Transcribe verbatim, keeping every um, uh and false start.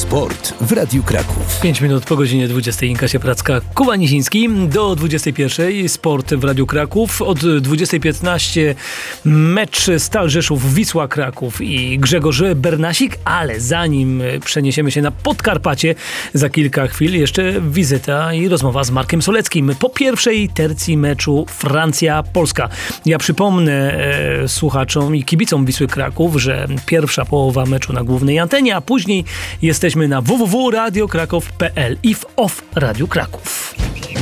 Sport w Radiu Kraków. pięć minut po godzinie dwudziestej. Inka Siepracka, Kuba Nisiński. Do dwudziestej pierwszej Sport w Radiu Kraków. Od dwudziestej piętnaście mecz Stal Rzeszów, Wisła Kraków i Grzegorz Bernasik. Ale zanim przeniesiemy się na Podkarpacie za kilka chwil, jeszcze wizyta i rozmowa z Markiem Soleckim. Po pierwszej tercji meczu Francja-Polska. Ja przypomnę e, słuchaczom i kibicom Wisły Kraków, że pierwsza połowa meczu na głównej antenie, a później jesteśmy na w w w kropka radio kraków kropka p l i w Off Radiu Kraków.